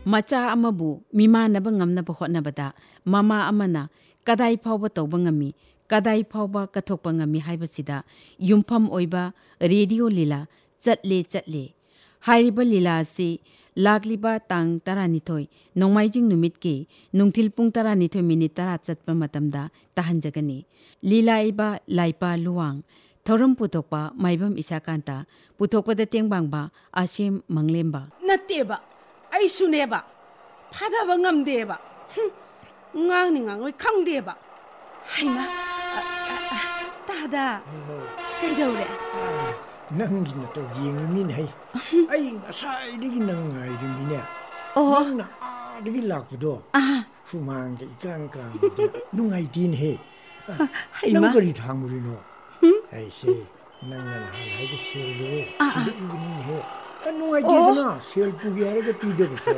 Macha amabu mimana ngamna ba hotnabada mama amana kadai phawba tawba ngami kadai phawba kathokpa ngami haibasida yumpham oiba radio lila chatle hairiba lila si lagliba tang taranithoi nongmaijing numit ki nungthil pung taranithoi minute tara chatpa matamda tahanjagani lila iba laipa luwang thoram putokpa maibam isakanta putokpa da tengbangba asim manglemba nateba ai suneba phadaba ngamdeba ngang ni ngang oi khangdeba haima tada kaidore nanggi na to yengmin hai ai ngasai digi nang ngai rimine nang na digi lakdo fumang ge kang kang nungai din he haima nang gari thangurino ai se nang na hai ge selo sida igni he nungai din na sel pugi are ge pide bse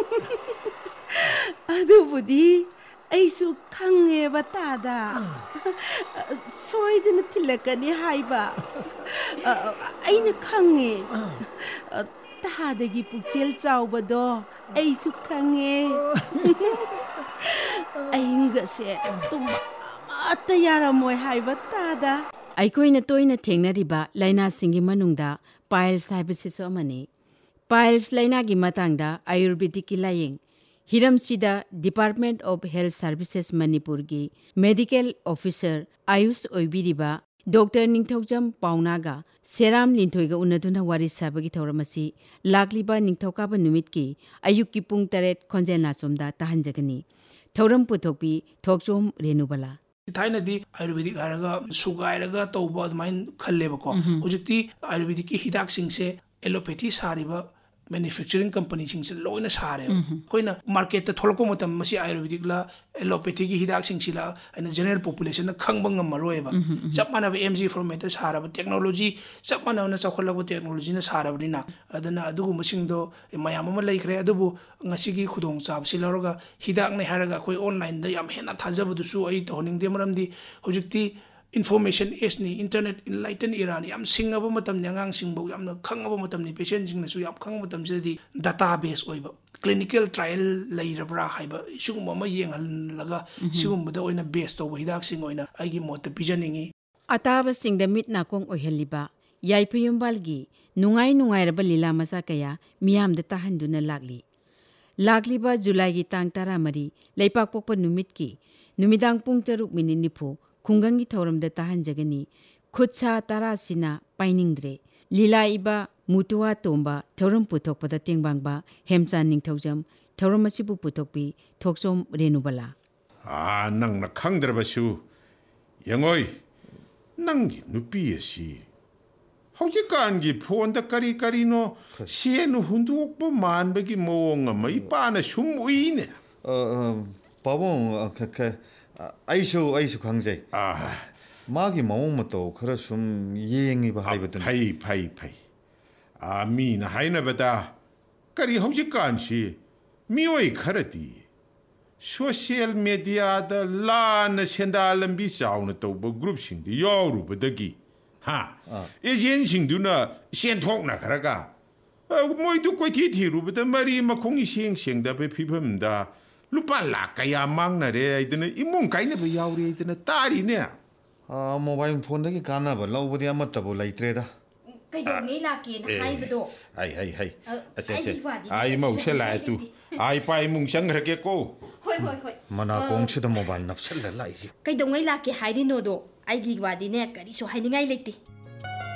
adubudi aisu khangeba tada soidna thilakani haiba aina khange tadagi pukchel chawbado aisu khange ainga se tum amata yaramoy haiba tada aikoina toina thengnariba laina singi manungda piles haibasisu amani piles laina gi matangda ayurvedic ki layeng Hiramsida Department of Health Services Manipur gi Medical Officer Ayush Oibiriba Dr. Ningthaujam Paunaga Seram Linthoiga unaduna wari sabagi thauramasi lakliba ningthokaba numit ki ayuk ki pung 8 khonjena somda tahanjagani thauram puthokpi thokchom renubala थाइनदी Ayurvedic हारगा सुगाइरगा तौबा अदमाइन खल्लेबको हुजिकती आयुर्वेदिक की हिदाक सिंगसे allopathy सारिबा manufacturing company सिंगसे लोइना सारे Koyna market त थोलको मतम मसी आयुर्वेदिक ला allopathy की हिदाक सिंगसिला N general population न खंगबा ngamaroeba chap manaba mg format saraba technology chap manana chawkhalago technology na sarabnina adana adugu masingdo mayam ama laikre adubu ngasigi khudong chab silaroga hidak ne haraga koi online da yam hena thajabudu su ai toning de maramdi hojikti information is ni internet enlighten era ni yam singaba matam nyangang singbo yam na khangaba matam ni patient jing na su yam khang matam jedi database oiba clinical trial lairabra haiba sugum ma yenghal laga sugum da oina base to hidak sing oina aigi mot pijaningi ataba singda mit na kong oheliba yaipayumbalgi nungai raba lila masa kaya miyam da tahanduna lagli ba July gi tang 13 leipak pokpa numit ki numidang pung 6 minit nifu khungangi thoramda tahanjagani khutsa tarasina painingdre lila iba mutuwa tomba thoram puthokpada tengbangba hemchan ningthaujam thoramasibu puthokpi thoksom renubala nang na khangdrabasu yangoi nangi nupi asi haujikangi phone da kari no sienu hundukpa manbagi mowong mai pana sum uine babong 아이쇼 강제 마기 마음도 그래 좀 예행이 하이거든 파이 미나 하이나보다 까리 험직간시 미오이 카르디 소셜 미디어다 라나 센달람 비자우나 또 그룹싱도 여루버더기 하 에젠싱도나 센톡나 가라가 뭐이도 꼬이티티루버더 말이 막 공이 시행시행다 베피범다 lupa la kaya mang na re idena imong kaina ba yauri idena tari ne mobile phone dagi kana ba lawbudi amata bo laitre da kaido ngai la ke na hai bado hai ai mau sela tu ai pai mung sang rake ko hoi mana kongchi da mobile napsal la lai kaido ngai la ke hai di no do ai gi wadi ne kari so hai ni ngai lekti